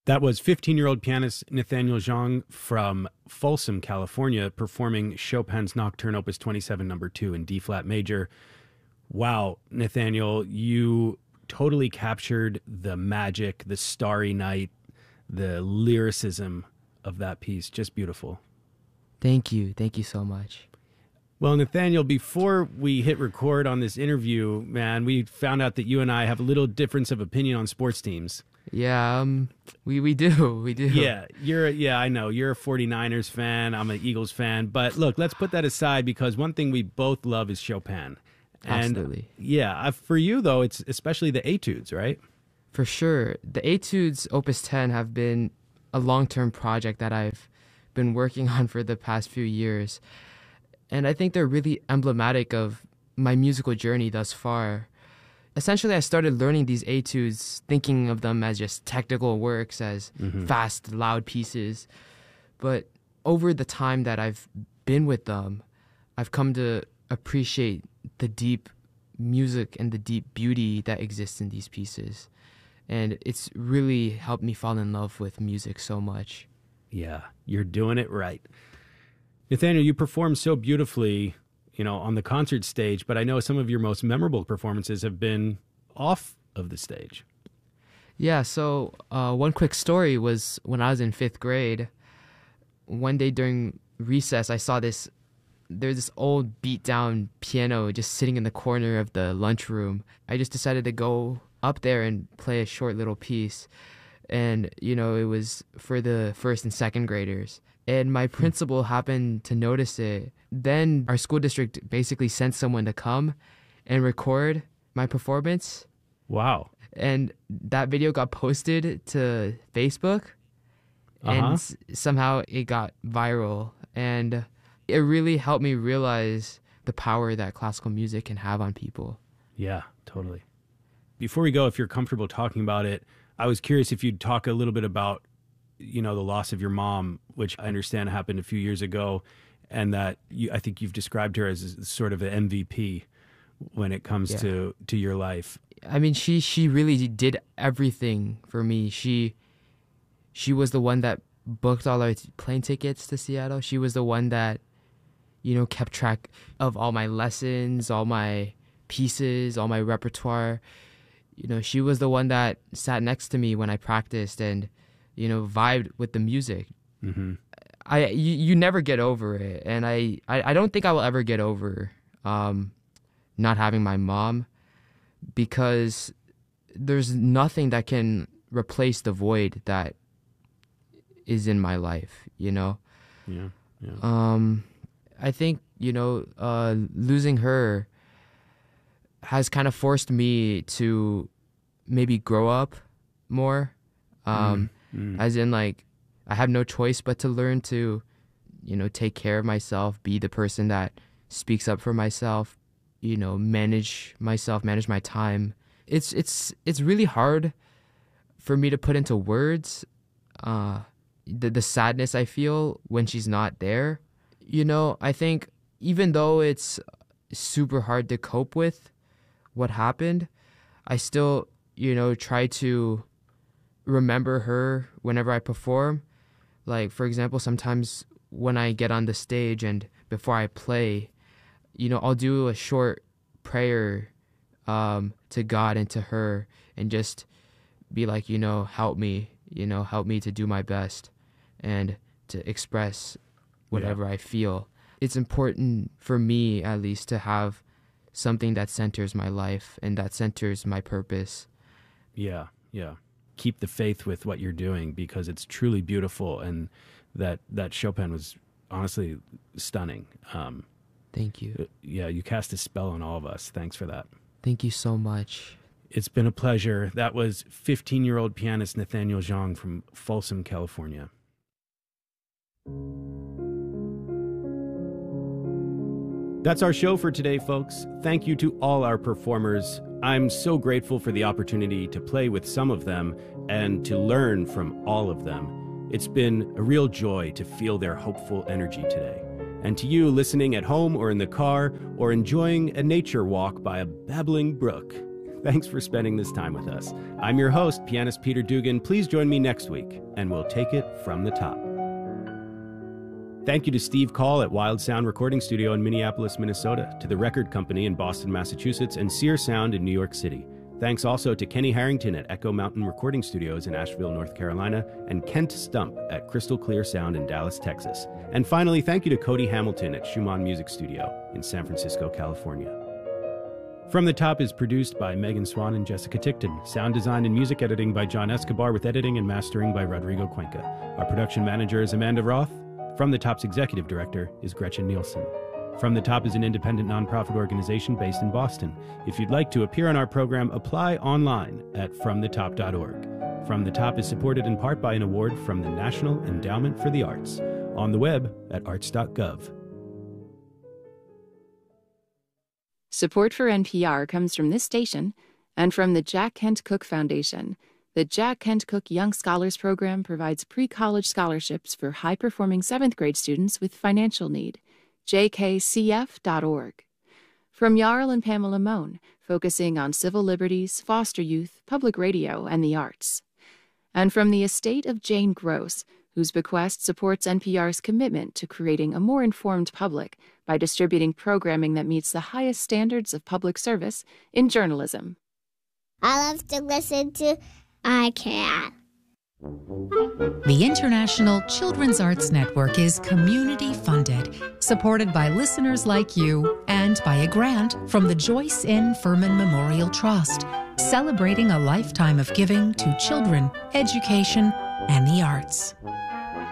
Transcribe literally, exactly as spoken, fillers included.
That was fifteen-year-old pianist Nathaniel Zhang from Folsom, California, performing Chopin's Nocturne Opus twenty-seven, number two in D-flat major. Wow, Nathaniel, you totally captured the magic, the starry night, the lyricism of that piece. Just beautiful. Thank you. Thank you so much. Well, Nathaniel, before we hit record on this interview, man, we found out that you and I have a little difference of opinion on sports teams. Yeah, um, we, we do. We do. Yeah, you're yeah, I know. You're a 49ers fan. I'm an Eagles fan. But look, let's put that aside because one thing we both love is Chopin. And Absolutely. Yeah, uh, for you, though, it's especially the etudes, right? For sure. The Etudes Opus ten have been a long-term project that I've been working on for the past few years. And I think they're really emblematic of my musical journey thus far. Essentially, I started learning these etudes, thinking of them as just technical works, as mm-hmm. fast, loud pieces. But over the time that I've been with them, I've come to appreciate the deep music and the deep beauty that exists in these pieces. And it's really helped me fall in love with music so much. Yeah, you're doing it right. Nathaniel, you perform so beautifully, you know, on the concert stage, but I know some of your most memorable performances have been off of the stage. Yeah, so uh, one quick story was when I was in fifth grade, one day during recess, I saw this, there's this old beat down piano just sitting in the corner of the lunchroom. I just decided to go up there and play a short little piece. And, you know, it was for the first and second graders. And my principal happened to notice it. Then our school district basically sent someone to come and record my performance. Wow. And that video got posted to Facebook. Uh-huh. And s- somehow it got viral. And it really helped me realize the power that classical music can have on people. Yeah, totally. Before we go, if you're comfortable talking about it, I was curious if you'd talk a little bit about, you know, the loss of your mom, which I understand happened a few years ago, and that you, I think you've described her as sort of an M V P when it comes yeah. to, to your life. I mean, she she really did everything for me. She she was the one that booked all our plane tickets to Seattle. She was the one that, you know, kept track of all my lessons, all my pieces, all my repertoire. You know, she was the one that sat next to me when I practiced and, you know, vibed with the music. Mm-hmm. I you, you never get over it, and I, I, I don't think I will ever get over um, not having my mom, because there's nothing that can replace the void that is in my life, you know? Yeah, yeah. Um, I think, you know, uh, losing her has kind of forced me to maybe grow up more. Um, mm, mm. As in, like, I have no choice but to learn to, you know, take care of myself, be the person that speaks up for myself, you know, manage myself, manage my time. It's it's it's really hard for me to put into words uh, the the sadness I feel when she's not there. You know, I think even though it's super hard to cope with what happened, I still, you know, try to remember her whenever I perform. Like, for example, sometimes when I get on the stage and before I play, you know, I'll do a short prayer um, to God and to her and just be like, you know, help me, you know, help me to do my best and to express whatever yeah. I feel. It's important for me, at least, to have something that centers my life and that centers my purpose. Yeah, yeah. Keep the faith with what you're doing because it's truly beautiful, and that, that Chopin was honestly stunning. Um, Thank you. Yeah, you cast a spell on all of us. Thanks for that. Thank you so much. It's been a pleasure. That was fifteen-year-old pianist Nathaniel Zhang from Folsom, California. That's our show for today, folks. Thank you to all our performers. I'm so grateful for the opportunity to play with some of them and to learn from all of them. It's been a real joy to feel their hopeful energy today. And to you listening at home or in the car or enjoying a nature walk by a babbling brook, Thanks for spending this time with us. I'm your host, pianist Peter Dugan. Please join me next week, and we'll take it from the top. Thank you to Steve Call at Wild Sound Recording Studio in Minneapolis, Minnesota, to the Record Company in Boston, Massachusetts, and Sear Sound in New York City. Thanks also to Kenny Harrington at Echo Mountain Recording Studios in Asheville, North Carolina, and Kent Stump at Crystal Clear Sound in Dallas, Texas. And finally, thank you to Cody Hamilton at Schumann Music Studio in San Francisco, California. From the Top is produced by Megan Swan and Jessica Tickton. Sound design and music editing by John Escobar, with editing and mastering by Rodrigo Cuenca. Our production manager is Amanda Roth. From the Top's executive director is Gretchen Nielsen. From the Top is an independent nonprofit organization based in Boston. If you'd like to appear on our program, apply online at from the top dot org. From the Top is supported in part by an award from the National Endowment for the Arts. On the web at arts dot gov. Support for N P R comes from this station and from the Jack Kent Cooke Foundation. The Jack Kent Cooke Young Scholars Program provides pre-college scholarships for high-performing seventh grade students with financial need. j k c f dot org. From Jarl and Pamela Mohn, focusing on civil liberties, foster youth, public radio, and the arts. And from the estate of Jane Gross, whose bequest supports N P R's commitment to creating a more informed public by distributing programming that meets the highest standards of public service in journalism. I love to listen to I Can. The International Children's Arts Network is community-funded, supported by listeners like you, and by a grant from the Joyce N. Furman Memorial Trust, celebrating a lifetime of giving to children, education, and the arts.